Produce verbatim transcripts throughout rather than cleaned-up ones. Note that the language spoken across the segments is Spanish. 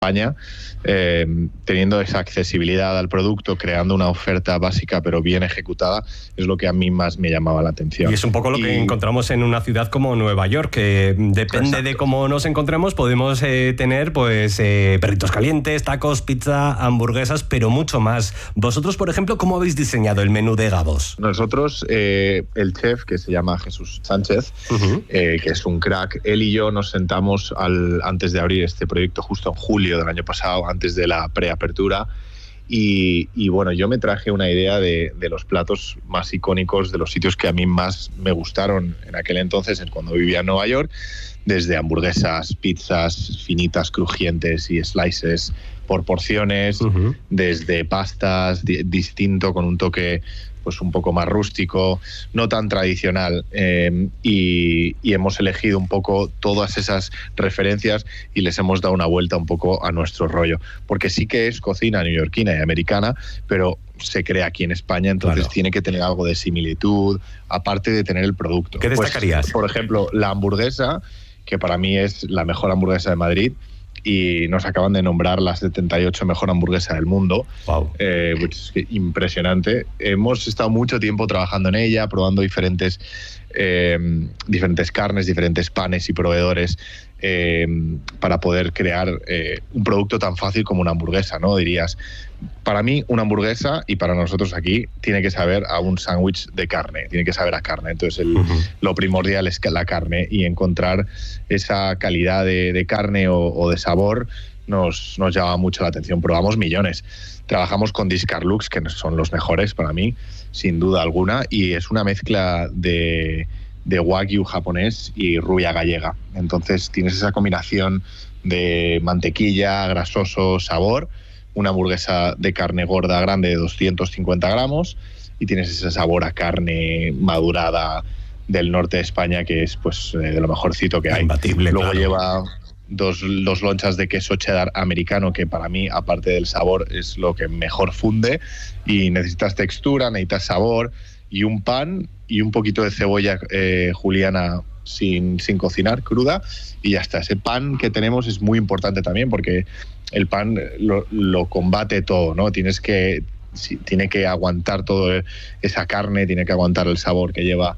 España, eh, teniendo esa accesibilidad al producto, creando una oferta básica pero bien ejecutada, es lo que a mí más me llamaba la atención. Y es un poco lo y... que encontramos en una ciudad como Nueva York, que depende Exacto. de cómo nos encontremos, podemos eh, tener pues eh, perritos calientes, tacos, pizza, hamburguesas, pero mucho más. Vosotros, por ejemplo, ¿cómo habéis diseñado el menú de Gavos? Nosotros, eh, el chef, que se llama Jesús Sánchez, uh-huh. eh, que es un crack, él y yo nos sentamos al, antes de abrir este proyecto justo en julio del año pasado, antes de la preapertura, y, y bueno, yo me traje una idea de, de los platos más icónicos, de los sitios que a mí más me gustaron en aquel entonces, cuando vivía en Nueva York, desde hamburguesas, pizzas finitas, crujientes y slices por porciones, uh-huh. desde pastas, di- distinto, con un toque pues un poco más rústico, no tan tradicional, eh, y, y hemos elegido un poco todas esas referencias y les hemos dado una vuelta un poco a nuestro rollo, porque sí que es cocina neoyorquina y americana, pero se crea aquí en España, entonces claro. tiene que tener algo de similitud, aparte de tener el producto. ¿Qué destacarías? Pues, por ejemplo, la hamburguesa, que para mí es la mejor hamburguesa de Madrid, y nos acaban de nombrar la setenta y ocho mejor hamburguesa del mundo. Wow. Eh, pues, impresionante. Hemos estado mucho tiempo trabajando en ella, probando diferentes, eh, diferentes carnes, diferentes panes y proveedores eh, para poder crear eh, un producto tan fácil como una hamburguesa, ¿no? Dirías, para mí una hamburguesa, y para nosotros aquí, tiene que saber a un sándwich de carne, tiene que saber a carne. Entonces el, uh-huh. lo primordial es la carne, y encontrar esa calidad de, de carne o, o de sabor nos, nos llama mucho la atención. Probamos millones. Trabajamos con Discarlux, que son los mejores para mí, sin duda alguna, y es una mezcla de, de wagyu japonés y rubia gallega. Entonces tienes esa combinación de mantequilla, grasoso, sabor, una hamburguesa de carne gorda grande de doscientos cincuenta gramos, y tienes ese sabor a carne madurada del norte de España, que es pues de lo mejorcito que hay. Imbatible, Luego claro. lleva dos, dos lonchas de queso cheddar americano, que para mí, aparte del sabor, es lo que mejor funde, y necesitas textura, necesitas sabor, y un pan y un poquito de cebolla eh, juliana sin, sin cocinar, cruda, y ya está. Ese pan que tenemos es muy importante también, porque el pan lo, lo combate todo, ¿no? Tienes que, sí, tiene que aguantar toda esa carne, tiene que aguantar el sabor que lleva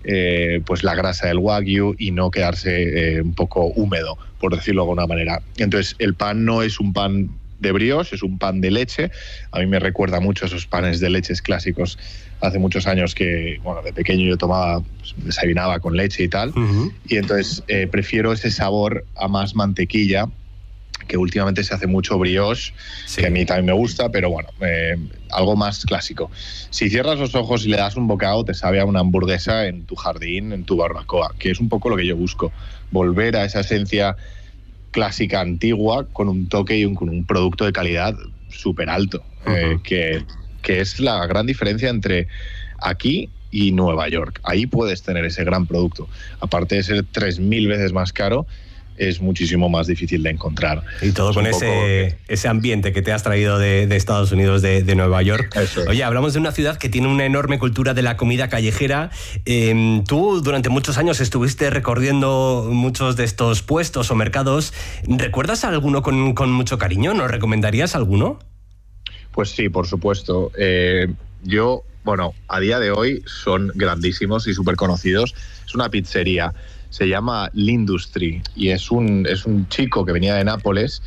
eh, pues la grasa del wagyu, y no quedarse eh, un poco húmedo, por decirlo de alguna manera. Entonces el pan no es un pan de brioche, es un pan de leche. A mí me recuerda mucho a esos panes de leches clásicos hace muchos años que, bueno, de pequeño yo tomaba, pues, desayunaba con leche y tal, uh-huh. y entonces eh, prefiero ese sabor a más mantequilla, que últimamente se hace mucho brioche, sí. que a mí también me gusta, pero bueno, eh, algo más clásico. Si cierras los ojos y le das un bocado, te sabe a una hamburguesa en tu jardín, en tu barbacoa, que es un poco lo que yo busco, volver a esa esencia clásica antigua con un toque y un, con un producto de calidad súper alto, uh-huh. eh, que, que es la gran diferencia entre aquí y Nueva York. Ahí puedes tener ese gran producto. Aparte de ser tres mil veces más caro, es muchísimo más difícil de encontrar. Y todo con ese, poco... ese ambiente que te has traído de, de Estados Unidos, de, de Nueva York. Eso es. Oye, hablamos de una ciudad que tiene una enorme cultura de la comida callejera. Eh, tú durante muchos años estuviste recorriendo muchos de estos puestos o mercados. ¿Recuerdas alguno con, con mucho cariño? ¿Nos recomendarías alguno? Pues sí, por supuesto. Eh, yo, bueno, a día de hoy son grandísimos y súper conocidos. Es una pizzería. Se llama L'Industrie, y es un, es un chico que venía de Nápoles,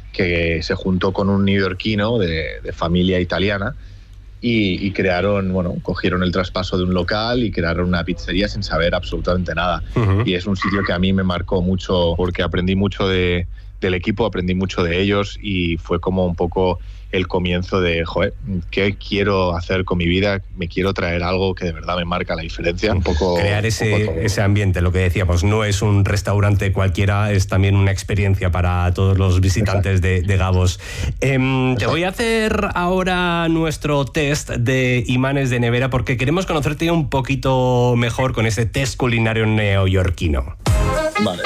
que se juntó con un neoyorquino de, de familia italiana, y, y crearon, bueno, cogieron el traspaso de un local y crearon una pizzería sin saber absolutamente nada. Uh-huh. Y es un sitio que a mí me marcó mucho, porque aprendí mucho de, del equipo, aprendí mucho de ellos, y fue como un poco el comienzo de, joder, ¿qué quiero hacer con mi vida? Me quiero traer algo que de verdad me marca la diferencia. Un poco crear ese, un poco ese ambiente, lo que decíamos, no es un restaurante cualquiera, es también una experiencia para todos los visitantes de, de Gavos. Eh, te voy a hacer ahora nuestro test de imanes de nevera, porque queremos conocerte un poquito mejor con ese test culinario neoyorquino. Vale.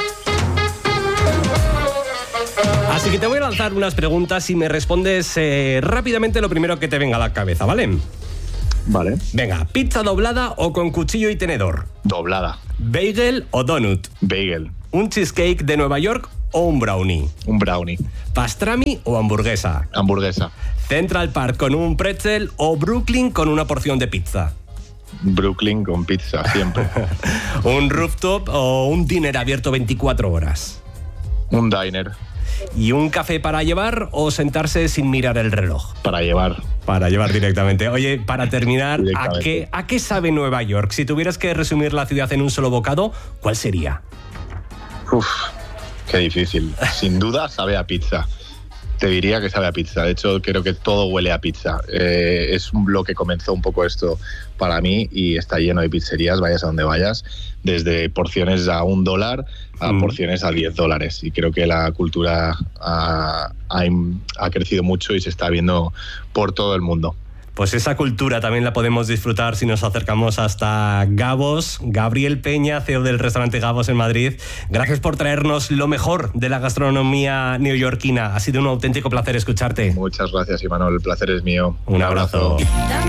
Así que te voy a lanzar unas preguntas y me respondes eh, rápidamente lo primero que te venga a la cabeza, ¿vale? Vale. Venga, ¿pizza doblada o con cuchillo y tenedor? Doblada. ¿Bagel o donut? Bagel. ¿Un cheesecake de Nueva York o un brownie? Un brownie. ¿Pastrami o hamburguesa? Hamburguesa. ¿Central Park con un pretzel o Brooklyn con una porción de pizza? Brooklyn con pizza, siempre. ¿Un rooftop o un diner abierto veinticuatro horas? Un diner. ¿Y un café para llevar o sentarse sin mirar el reloj? Para llevar. Para llevar directamente. Oye, para terminar, ¿a qué, ¿a qué sabe Nueva York? Si tuvieras que resumir la ciudad en un solo bocado, ¿cuál sería? Uf, qué difícil. Sin duda sabe a pizza. Te diría que sabe a pizza. De hecho, creo que todo huele a pizza. Eh, es lo que comenzó un poco esto para mí y está lleno de pizzerías, vayas a donde vayas, desde porciones a un dólar a mm. porciones a diez dólares. Y creo que la cultura ha, ha, ha crecido mucho y se está viendo por todo el mundo. Pues esa cultura también la podemos disfrutar si nos acercamos hasta Gabos. Gabriel Peña, C E O del restaurante Gabos en Madrid. Gracias por traernos lo mejor de la gastronomía neoyorquina. Ha sido un auténtico placer escucharte. Muchas gracias, Imanol. El placer es mío. Un abrazo.